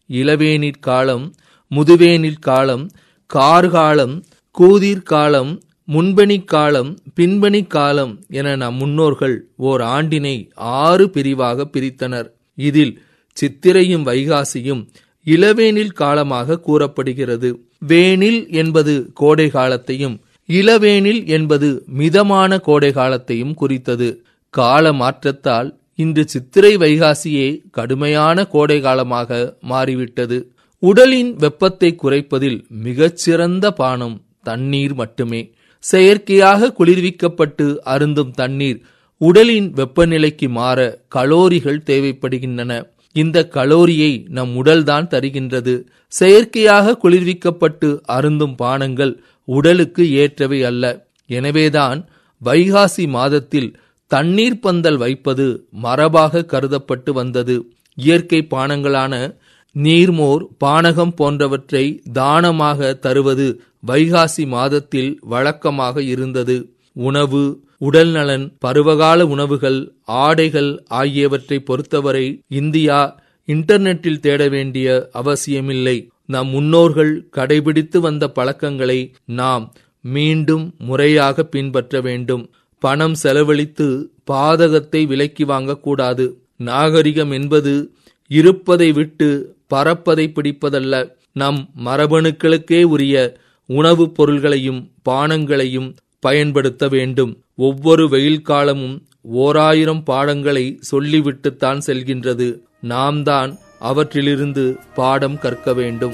இளவேனிற் காலம், முதுவேனிற் காலம், கார்காலம், கூதிர் காலம், முன்பனிக் காலம், பின்பனிக் காலம் என நம் முன்னோர்கள் ஓர் ஆண்டினை 6 பிரிவாக பிரித்தனர். இதில் சித்திரையும் வைகாசியும் இளவேனில் காலமாக கூறப்படுகிறது. வேனில் என்பது கோடை காலத்தையும், இளவேனில் என்பது மிதமான கோடை காலத்தையும் குறித்தது. கால மாற்றத்தால் இன்று சித்திரை வைகாசியே கடுமையான கோடை காலமாக மாறிவிட்டது. உடலின் வெப்பத்தை குறைப்பதில் மிகச்சிறந்த பானம் தண்ணீர் மட்டுமே. செயற்கையாக குளிர்விக்கப்பட்டு அருந்தும் தண்ணீர் உடலின் வெப்பநிலைக்கு மாற கலோரிகள் தேவைப்படுகின்றன. இந்த கலோரியை நம் உடல்தான் தருகின்றது. செயற்கையாக குளிர்விக்கப்பட்டு அருந்தும் பானங்கள் உடலுக்கு ஏற்றவை அல்ல. எனவேதான் வைகாசி மாதத்தில் தண்ணீர் பந்தல் வைப்பது மரபாக கருதப்பட்டு வந்தது. இயற்கை பானங்களான நீர்மோர், பானகம் போன்றவற்றை தானமாக தருவது வைகாசி மாதத்தில் வழக்கமாக இருந்தது. உணவு, உடல்நலன், பருவகால உணவுகள், ஆடைகள் ஆகியவற்றை பொறுத்தவரை இந்தியா இன்டர்நெட்டில் தேட வேண்டிய அவசியமில்லை. நம் முன்னோர்கள் கடைபிடித்து வந்த பழக்கங்களை நாம் மீண்டும் முறையாக பின்பற்ற வேண்டும். பணம் செலவழித்து பாதகத்தை விலைக்கு வாங்கக்கூடாது. நாகரிகம் என்பது இருப்பதை விட்டு பறப்பதை பிடிப்பதல்ல. நம் மரபணுக்களுக்கே உரிய உணவுப் பொருள்களையும் பானங்களையும் பயன்படுத்த வேண்டும். ஒவ்வொரு வெயில் காலமும் 1000 பாடங்களை சொல்லிவிட்டுத்தான் செல்கின்றது. நாம் தான் அவற்றிலிருந்து பாடம் கற்க வேண்டும்.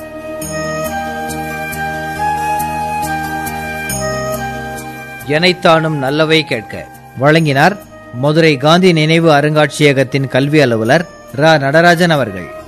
எனைத்தானும் நல்லவை கேட்க வழங்கினார் மதுரை காந்தி நினைவு அருங்காட்சியகத்தின் கல்வி அலுவலர் ரா. நடராஜன் அவர்கள்.